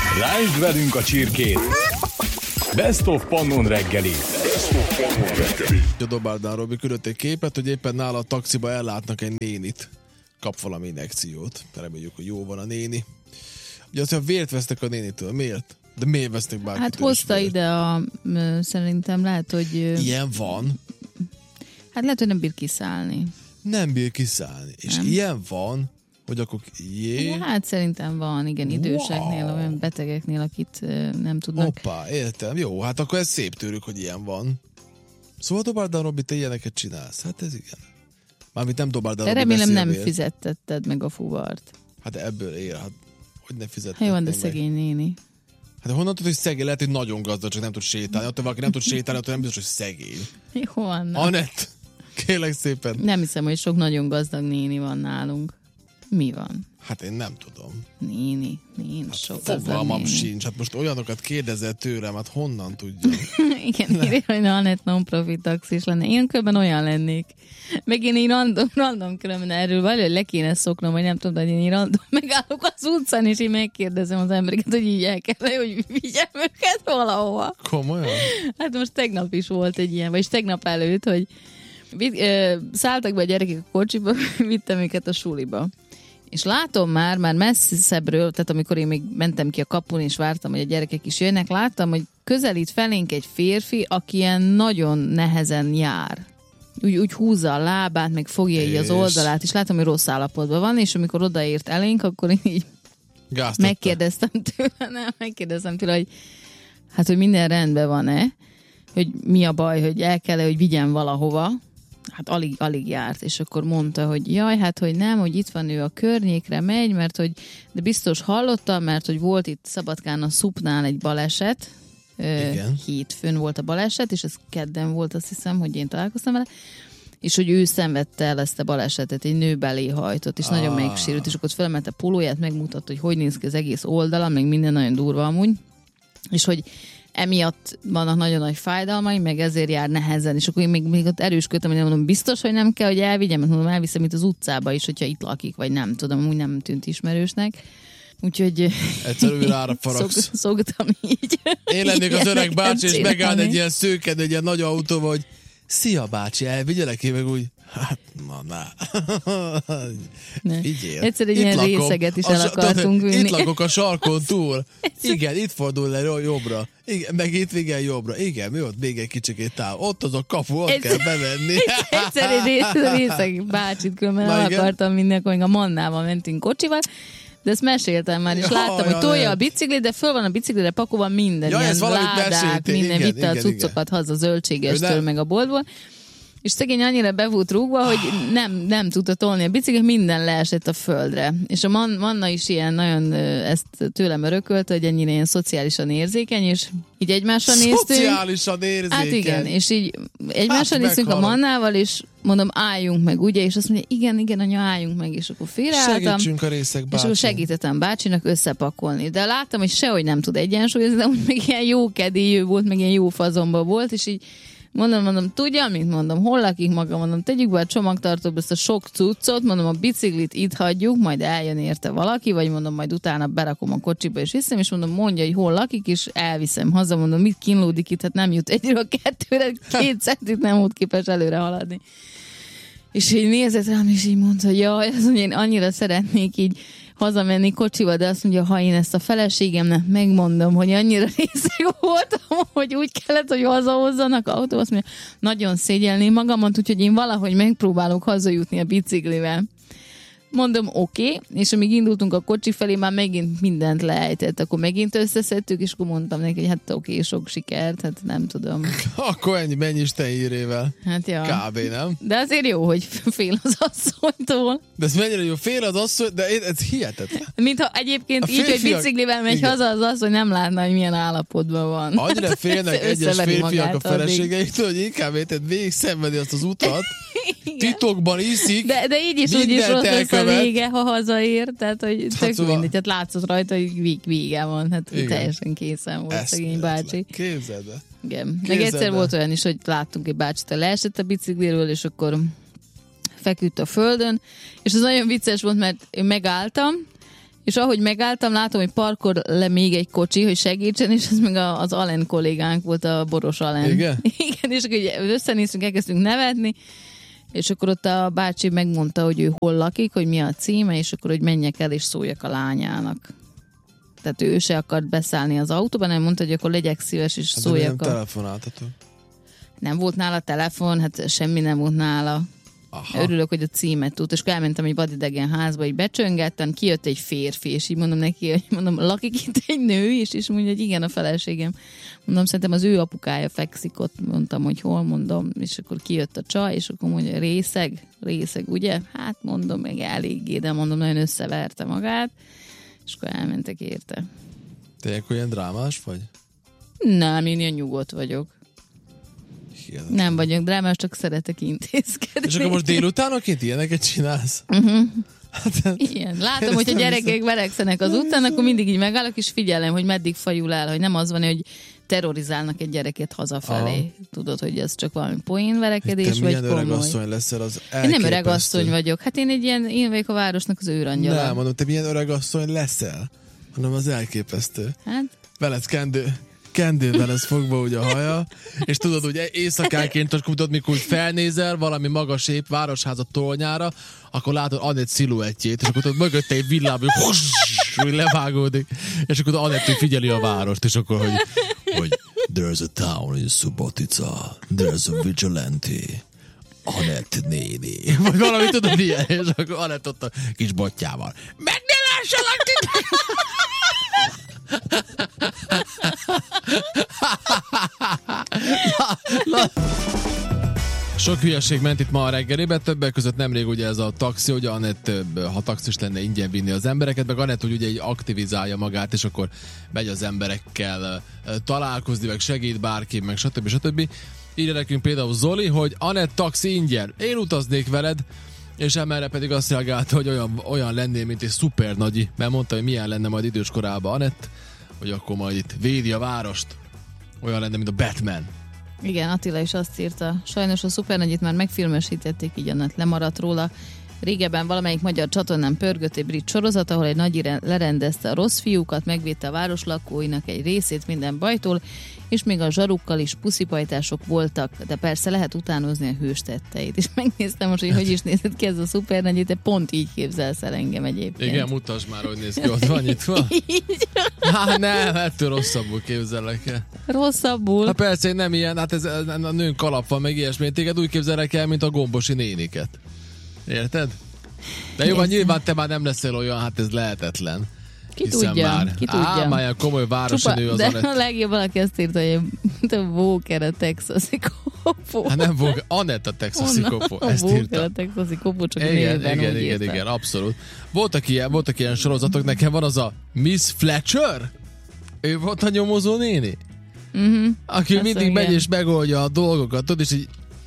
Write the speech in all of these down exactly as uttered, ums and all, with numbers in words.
Rántsd velünk a csirkét! Best of Pannon reggeli. A Dobárdán Robi küldött egy képet, hogy éppen nála a taxiba ellátnak egy nénit. Kap valami injekciót. Reméljük, hogy jó van a néni. Ugye azt, hogy vért vesztek a nénitől. Miért? De miért vesztek bárkitől? Hát hozta ide a... Szerintem lehet, hogy... Ilyen van? Hát lehet, hogy nem bír kiszállni. Nem bír kiszállni. És nem. Ilyen van, hogy akkor jé... Hát szerintem van, igen, időseknél, wow. Olyan betegeknél, akit nem tudnak. Hoppá, értem. Jó, hát akkor ez szép tőlük, hogy ilyen van. Szóval Dobárdán Robi, te ilyeneket csinálsz. Hát ez igen. Mármint nem Dobárdán Robi remélem nem beszélvél. Fizettetted meg a fuvart. Hát ebből él, hát hogy ne fizettettem hát jó, de meg. szegény néni. Hát honnan tudod, hogy szegény? Lehet, hogy nagyon gazdag, csak nem tud sétálni. Ott valaki nem tud sétálni, ott nem biztos, hogy szegény. Jó, Anna. Anett, kérlek szépen. Nem hiszem, hogy sok nagyon gazdag néni van nálunk. Mi van? Hát én nem tudom. Néni, nincs hát sok gazdag fogalmam néni. sincs. Hát most olyanokat kérdezel tőlem, hát honnan tudja? Igen, írja, hogy Anett non-profit taxis lenne. Én különben olyan lennék. Meg én így random, random különben erről valahogy le kéne szoknom, hogy nem tudom, hogy én így random megállok az utcán, és így megkérdezem az embereket, hogy így el kell, hogy vigyem őket valahova. Komolyan? Hát most tegnap is volt egy ilyen, vagyis tegnap előtt, hogy szálltak be a gyerekek a kocsiba, vittem őket a suliba. És látom már, már messzebbről, tehát amikor én még mentem ki a kapun, és vártam, hogy a gyerekek is jönnek, láttam, hogy közelít felénk egy férfi, aki ilyen nagyon nehezen jár. Úgy, úgy húzza a lábát, meg fogja így az oldalát, és látom, hogy rossz állapotban van, és amikor odaért elénk, akkor én így Gáztatta. megkérdeztem tőle, nem, megkérdeztem tőle, hogy hát, hogy minden rendben van-e, hogy mi a baj, hogy el kell-e, hogy vigyen valahova. Hát alig, alig járt, és akkor mondta, hogy jaj, hát, hogy nem, hogy itt van ő a környékre megy, mert hogy, de biztos hallottam, mert hogy volt itt Szabadkán a Szupnál egy baleset, igen. Hétfőn volt a baleset, és ez kedden volt, azt hiszem, hogy én találkoztam vele, és hogy ő szenvedte el ezt a balesetet, egy nő belé hajtott, és ah. nagyon megsérült, és akkor felemelte a pólóját, megmutatta, hogy hogy néz ki az egész oldala, meg minden nagyon durva amúgy, és hogy emiatt vannak nagyon nagy fájdalmai, meg ezért jár nehezen, és akkor én még, még ott erősködtem, hogy mondom, biztos, hogy nem kell, hogy elvigyem, mert mondom, elviszem itt az utcába is, hogyha itt lakik, vagy nem tudom, úgy nem tűnt ismerősnek. Úgyhogy egyszerűen rára faragsz. Szok, szoktam így. Én lennék az öreg bácsi, és megállna egy ilyen szőken, egy ilyen nagy autóval, hogy szia bácsi, elvigyelek én meg úgy, hát na, na. Figyelj. Egyszer egy ilyen lakom, részeget is el akartunk vinni. Itt lakok a sarkon túl. Igen, itt fordul le jobbra. Igen, meg itt igen jobbra. Igen, mi ott még egy kicsikét táv. Ott az a kapu, ott egyszer, kell bevenni. Egyszer egy részeg bácsit különben el akartam vinni, akkor még a Mannával mentünk kocsival. De ezt meséltem már, és ja, láttam, ja, hogy tolja ja. a biciklit, de föl van a biciklire pakolva minden, ja, ilyen ládák, minden, igen, vitte igen, a cuccokat igen. haza zöldségestől, meg a boltból. És szegény annyira be volt rúgva, hogy nem, nem tudta tolni a biciklit, minden leesett a földre. És a Man, Manna is ilyen nagyon ezt tőlem örökölt, hogy ennyire ilyen szociálisan érzékeny, és így egymásra néztünk. Szociálisan érzékeny. Hát igen, és így egymásra hát néztünk a Mannával, és mondom, álljunk meg, ugye? És azt mondja, igen, igen, anya, álljunk meg, és akkor félreálltam. Segítsünk a részek, bácsi. És akkor segítettem bácsinak összepakolni. De láttam, hogy sehogy nem tud egyensúlyozni, de úgy meg ilyen jó kedélyű volt, meg ilyen jó fazonba volt, és így Mondom, mondom, tudja, mint mondom, hol lakik maga, mondom, tegyük be a csomagtartóba ezt a sok cuccot, mondom, a biciklit itt hagyjuk, majd eljön érte valaki, vagy mondom, majd utána berakom a kocsiba és viszem, és mondom, mondja, hogy hol lakik, és elviszem haza, mondom, mit kínlódik itt, hát nem jut egyről a kettőre, két centit nem volt képes előre haladni. És így nézett rám, és így mondta, hogy jaj, az, hogy én annyira szeretnék így hazamenni kocsival, de azt mondja, ha én ezt a feleségemnek megmondom, hogy annyira részeg voltam, hogy úgy kellett, hogy hazahozzanak autó, azt mondja, nagyon szégyelném magamat, úgyhogy én valahogy megpróbálok hazajutni a biciklivel. Mondom, oké, okay. És amíg indultunk a kocsi felé, már megint mindent leejtett, akkor megint összeszedtük, és akkor mondtam neki, hogy hát oké, okay, sok sikert, hát nem tudom. Akkor ennyi, mennyi Isten hírével. Hát ja. Kb. Nem? De azért jó, hogy fél az asszonytól. De ez mennyire jó, fél az asszony, de ez hihetetlen. Mintha egyébként a így, hogy biciklivel megy igen. haza, az az, hogy nem látna, hogy milyen állapotban van. Annyira félnek egyes férfiak a feleségeiktől, hogy inkább érted végig szenvedi azt az utat, titokban iszik, de, de így is úgy is rossz lesz a vége, ha hazaér, tehát hogy tök hát, szóval... mindegy, hát látszott rajta, hogy vég, vége van, hát igen. Teljesen készen volt szegény bácsi. Képzeld el. Igen. Meg egyszer volt olyan is, hogy láttunk egy bácsit, leesett a bicikliről, és akkor feküdt a földön, és az nagyon vicces volt, mert én megálltam, És ahogy megálltam, látom, hogy parkol le még egy kocsi, hogy segítsen, és ez meg a, az Alen kollégánk volt, a Boros Alen. Igen? Igen, és akkor összenéztünk, elkezdtünk nevetni, és akkor ott a bácsi megmondta, hogy ő hol lakik, hogy mi a címe, és akkor, hogy menjek el, és szóljak a lányának. Tehát ő se akart beszállni az autóba, nem mondta, hogy akkor legyek szíves, és hát szóljak nem a... telefonáltató. Nem volt nála telefon, hát semmi nem volt nála. Aha. Örülök, hogy a címet tud, és akkor elmentem egy vadidegen házba, így becsöngettem, kijött egy férfi, és így mondom neki, hogy mondom, lakik itt egy nő is, és mondja, hogy igen, a feleségem. Mondom, szerintem az ő apukája fekszik ott, mondtam, hogy hol, mondom, és akkor kijött a csaj, és akkor mondja, részeg, részeg, ugye? Hát mondom, meg eléggé, de mondom, nagyon összeverte magát, és akkor elmentek érte. Te ilyenkor ilyen drámás vagy? Nem, én ilyen nyugodt vagyok. Hihetetlen. Nem vagyok drámás, csak szeretek intézkedni. És akkor most délutánonként ilyeneket csinálsz? Uh-huh. Hát, igen. Látom, hogy a gyerekek verekszenek az utcán, akkor mindig így megállok, és figyelem, hogy meddig fajul el, hogy nem az van, hogy terrorizálnak egy gyereket hazafelé. Aha. Tudod, hogy ez csak valami poénverekedés, te vagy milyen komoly. öregasszony leszel, az elképesztő. Én nem öregasszony vagyok. Hát én egy ilyen, én vagyok a városnak az őrangyala. Nem, mondom, te milyen öregasszony leszel? Hanem az elképesztő. Hát? Veled kendő. Kendőben lesz fogva ugye a haja, és tudod, hogy éjszakánként, akkor tudod, mikor felnézel valami magas ép városháza tornyára, akkor látod Anett sziluettjét, és akkor tudod, mögötte egy villám, hogy levágódik, és akkor Anett figyeli a várost, és akkor, hogy, hogy there's a town in Subotica, there's a vigilante, Anett néni. Vagy valami tudod ilyen, és akkor Anett ott a kis botjával. Meg ne lássalak titeket! Sok hülyeség ment itt ma a reggelibe, többek között nemrég ugye ez a taxi, ugye Anett, ha taxis lenne, ingyen vinni az embereket, meg Anett úgy ugye így aktivizálja magát, és akkor megy az emberekkel találkozni, meg segít bárki, meg stb. stb. Írja nekünk például Zoli, hogy Anett taxi ingyen, én utaznék veled, és emelre pedig azt reagálta, hogy olyan, olyan lennél, mint egy szuper nagyi, mert mondta, hogy milyen lenne majd idős korában Anett, hogy akkor majd itt védi a várost. Olyan lenne, mint a Batman. Igen, Attila is azt írta. Sajnos a szupernagyit már megfilmesítették, így Anett lemaradt róla. Régebben valamelyik magyar csatornán pörgött egy brit sorozat, ahol egy nagy lerendezte a rossz fiúkat, megvédte a város lakóinak egy részét minden bajtól, és még a zsarukkal is puszipajtások voltak, de persze lehet utánozni a hős tetteit. És megnéztem most, hogy hogy is nézett ki ez a szupernagy, te pont így képzelsz el engem egyébként. Igen, mutasd már, hogy néz ki, ott van nyitva. Hát nem, ettől rosszabbul képzelek el. Rosszabbul? Hát persze, én nem ilyen, hát ez a nőn kalap van, meg ilyesmi, téged úgy képzelek el, mint a gombosi néniket. Érted? De jó, nyilván te már nem leszel olyan, hát ez lehetetlen. Ki tudja, már, ki tudja. Á, már komoly városi nő az de Anett. a legjobb valaki azt írta, hogy a Walker a texasi kopó. Hát nem Walker, Anett a texasi kopó. Ezt Walker írta. a texasi kopó, csak igen, néven igen, úgy igen, írta. igen, abszolút. Voltak ilyen, voltak ilyen sorozatok, nekem van az a Miss Fletcher? Ő volt a nyomozó néni? Uh-huh. Aki Azt mindig igen. megy és megoldja a dolgokat, tudod, és így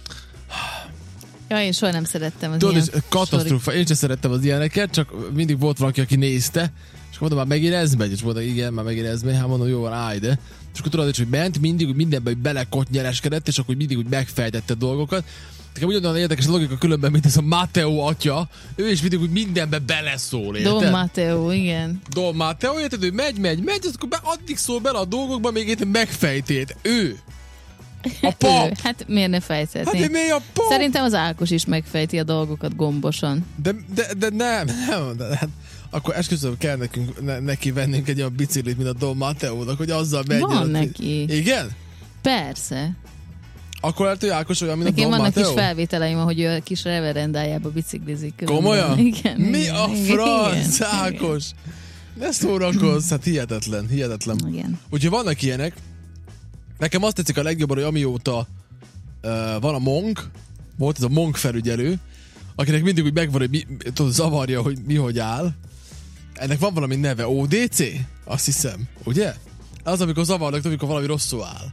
Ja, én soha nem szerettem az tudod, ilyen és katasztrófa, én sem szerettem az ilyeneket, csak mindig volt valaki, aki nézte, és akkor mondom, már megint ez megy, és mondom, igen, már megint ez megy, hát mondom, jó van, állj, de. És akkor tudod, hogy ment, mindig hogy mindenben belekotnyereskedett, és akkor mindig úgy megfejtette dolgokat. Nekem ugyanolyan érdekes a logika különben, mint ez a Matteo atya, ő is mindig úgy mindenbe beleszól, érted? Don Matteo, igen. Don Matteo, érted, ő megy, megy, megy, és akkor be, addig szól bele a dolgokba, még itt megfejtét. Ő! A pap! Ő, hát miért ne fejthetné? Hát de mi a pap? Szerintem az Ákos is megfejti a dolgokat gombosan. De, de, de nem, nem, de, hát, akkor esküszöm kell nekünk, ne, neki vennünk egy olyan biciklit, mint a Don Matteónak, hogy azzal megy. Van neki. Igen? Persze. Akkor lehet, hogy Ákos olyan, mint Nekem a Don vannak Matteo? kis felvételeim, ahogy ő a kis reverendájába biciklizik. Komolyan? Igen. Mi igen, a igen, franc, igen, Ákos? Ne szórakozz, hát hihetetlen, hihetetlen. Igen. Úgyhogy vannak ilyenek. Nekem azt tetszik a legjobban, hogy amióta uh, van a Monk, volt ez a Monk felügyelő, akinek mindig úgy megvan, hogy mi, tudod, zavarja, hogy mi hogy áll. Ennek van valami neve, o dé cé? Azt hiszem, ugye? Az, amikor zavarnak, amikor valami rosszul áll.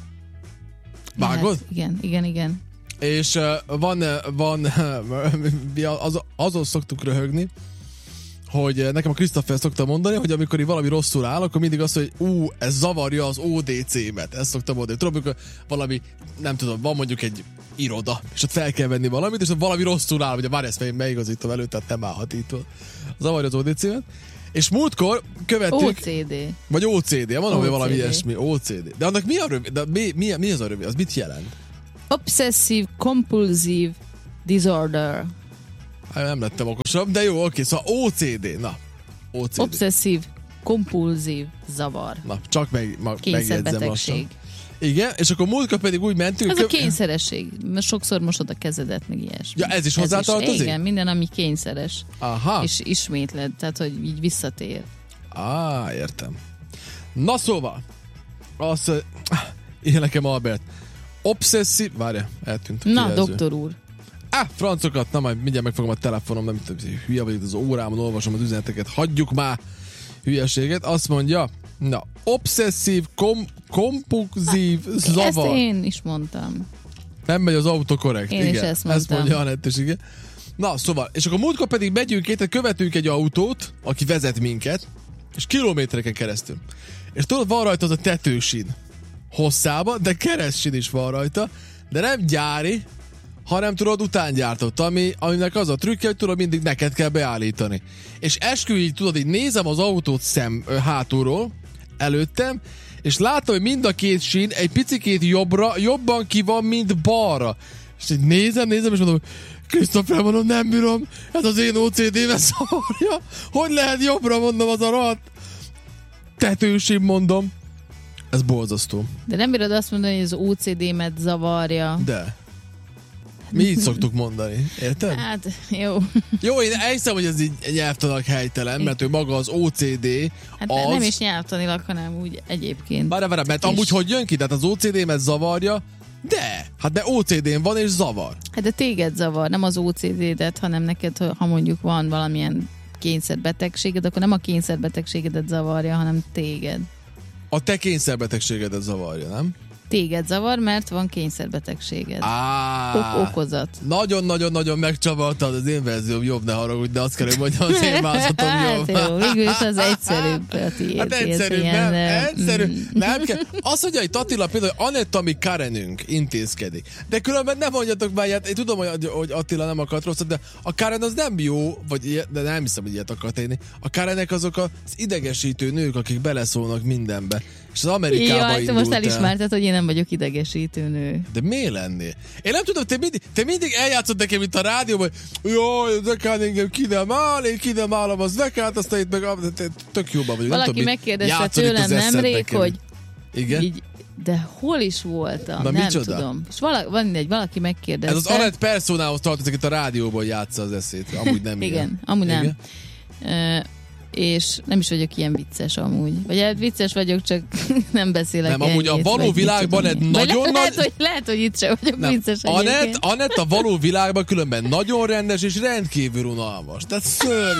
Vágod? Hát, igen, igen, igen. És uh, van, uh, van uh, az, azon szoktuk röhögni, hogy uh, nekem a Christopher szokta mondani, hogy amikor így valami rosszul áll, akkor mindig azt, hogy ú, ez zavarja az o dé cé-met. Ezt szoktam mondani. Tudom, amikor valami, nem tudom, van mondjuk egy iroda, és ott fel kell venni valamit, és ott valami rosszul áll, ugye várj, ezt megigazítom előtt, tehát nem állhat itt. Zavarja az o dé cé-met. És múltkor követtük... o cé dé. Vagy o cé dé, mondom, hogy valami o cé dé. ilyesmi. o cé dé. De annak mi a rövid? De mi, mi, mi az a rövid? Az mit jelent? Obsessive Compulsive Disorder. Hát nem lettem okosabb, de jó, oké, szóval o cé dé. Na, o cé dé. Obsessive Compulsive zavar. Na, csak meg, ma, megjegyzem Kényszerbetegség. lassan. Igen, és akkor múltkor pedig úgy mentünk... Ez a kényszeresség. Mert sokszor mosod a kezedet, meg ilyesmi. Ja, ez is hozzátartozik? Igen, minden, ami kényszeres. Aha. És ismétled, tehát, hogy így visszatér. Á, értem. Na szóval, azt... Ilyen nekem Albert. Obszesszív... Várja, eltűnt a Na, kijelző. doktor úr. Á, francokat, na majd mindjárt megfogom a telefonom, nem tudom, hülye vagyok, az órámon olvasom az üzeneteket, hagyjuk már hülyeséget. Azt mondja, na, obszesszív, kom, kompulzív zavar. Ezt én is mondtam. Nem megy az autokorrekt. Én igen. is ezt mondtam. Ezt mondja Anett is, igen. Na, szóval, és akkor múltkor pedig megyünk itt, követünk egy autót, aki vezet minket, és kilométereken keresztül. És tudod, van rajta az a tetősin hosszába, de keresztsin is van rajta, de nem gyári, hanem tudod, utángyártott, ami, aminek az a trükkje, hogy tudod, mindig neked kell beállítani. És eskü így, tudod, így nézem az autót szem ö, hátulról, előttem, és látom, hogy mind a két sín egy picikét jobbra, jobban ki van, mint balra. És így nézem, nézem, és mondom, Krisztófer, mondom, nem bírom, ez az én o cé dé-vel szavarja. Hogy lehet jobbra, mondom, az a rohadt tetősím, mondom. Ez borzasztó. De nem bírod azt mondani, hogy az o cé dé-met zavarja. De. Mi így szoktuk mondani, érted? Hát, jó. Jó, én elhiszem, hogy ez így nyelvtanak helytelen, mert ő maga az o cé dé Hát az... nem is nyelvtanilag, hanem úgy egyébként. Várj, várj, mert amúgy hogy jön ki? Tehát az o cé dé-met zavarja, de, hát de o cé dén van és zavar. Hát de téged zavar, nem az o cé dé-det, hanem neked, ha mondjuk van valamilyen kényszerbetegséged, akkor nem a kényszerbetegségedet zavarja, hanem téged. A te kényszerbetegségedet zavarja, nem? Téged zavar, mert van kényszerbetegséged. Á, Ok- okozat. Nagyon-nagyon-nagyon megcsavartad, az én verzióm jobb, ne haragudj, de azt kell, hogy mondjam, az én mázatom jobb. Hát jó, végül is az egyszerűbb a tiéd. Hát egyszerűbb, nem, de... egyszerű, nem kell. Azt mondja, hogy Attila például, hogy Anett, ami Karenünk intézkedik. De különben nem mondjatok már ilyet, én tudom, hogy, hogy Attila nem akart rosszat, de a Karen az nem jó, vagy ilyet, de nem hiszem, hogy ilyet akart élni. A Karenek azok az idegesítő nők, akik beleszólnak mindenbe. És az Amerikába Jaj, te indult most el. elismerted, hogy én nem vagyok idegesítő nő. De miért lennél? Én nem tudom, te mindig, te mindig eljátszod nekem itt a rádióban, hogy jaj, de kell engem ki nem áll, én ki nem állom az nekát, aztán itt meg te tök jóban vagyok. Valaki tudom, megkérdezte tőlem nemrég, hogy igen? Így, de hol is voltam? Na, nem micsoda? tudom. És vala, van egy, valaki megkérdezte. Ez az Anett Personához tartozik, itt a rádióban játsza az eszét. Amúgy nem igen. Igen, amúgy nem. Igen? Uh, és nem is vagyok ilyen vicces amúgy. Vagy hát vicces vagyok, csak nem beszélek Nem, amúgy ennyit, a való vagy világban egy nagyon lehet, nagy... hogy, lehet, hogy itt sem vagyok Nem. vicces Anett, egyébként. Anett a való világban különben nagyon rendes és rendkívül unalmas. Tehát szörny.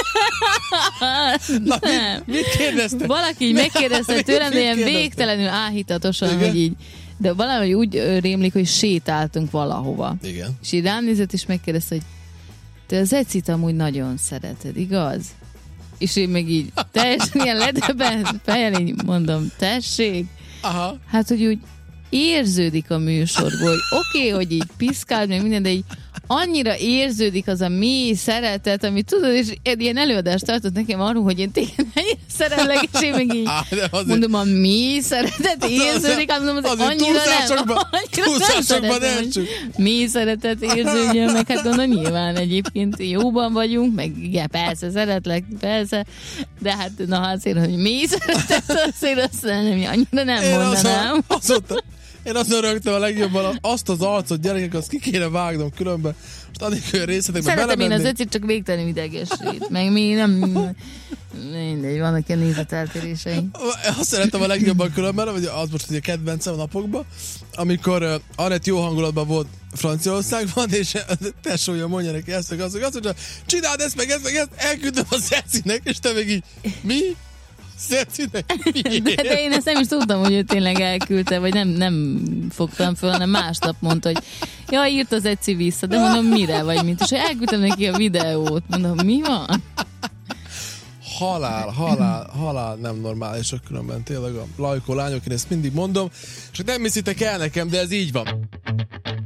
Na, mit, mit kérdeztek? Valaki így megkérdezte Mit- tőlem, de mit ilyen kérdeztek? végtelenül áhítatosan, Igen? hogy így. De valahogy úgy ö, rémlik, hogy sétáltunk valahova. Igen. És így rám nézett, és megkérdezte, hogy te az ecit amúgy nagyon szereted, igaz? És én meg így teljesen ilyen ledebent fejjel így mondom, tessék. Aha. Hát, hogy úgy érződik a műsorból, hogy oké, okay, hogy így piszkáld, meg minden, de így annyira érződik az a mély szeretet, amit tudod, és egy ilyen előadást tartott nekem arról, hogy én téged mennyire szeretlek, és én meg így Á, de azért- mondom, a mély szeretet érződik, hát mondom, az azért annyira nem, túlzásokban- annyira nem túlzásokban szeretem, elcsük. hogy mély szeretet érződjön, meg hát gondolom, nyilván egyébként jóban vagyunk, meg igen, persze, szeretlek, persze, de hát na azért, hogy mély szeretet, azért azt nem, annyira nem Én mondanám. Azt, azt mondtam, én azt rögtem a legjobban, azt az arcot, gyerekek, azt ki kéne vágnom különben. Most addig olyan részletekbe Szeretem én az belemenni. öcsit, csak végtelenül idegesít. Meg mi nem... Mindegy, vannak ilyen nézeteltéréseink. Azt szeretem a legjobban különben, vagy az most ugye kedvencem a napokban, amikor uh, Anett jó hangulatban volt Franciaországban, és a tesója mondja neki ezt, meg azt, meg azt mondja, csináld ezt, meg ezt, meg ezt, elküldöm a Szecinek, és te meg így, mi? Szecinek? De, de én ezt nem is tudtam, hogy ő tényleg elküldte, vagy nem, nem fogtam föl, hanem másnap mondta, hogy ja, írt az Eci vissza, de mondom, mire, vagy mint, és elküldtem neki a videót, mondom, mi van? Halál, halál, halál nem normálisak különben, tényleg a lajkó lányok, én ezt mindig mondom, csak nem hiszitek el nekem, de ez így van.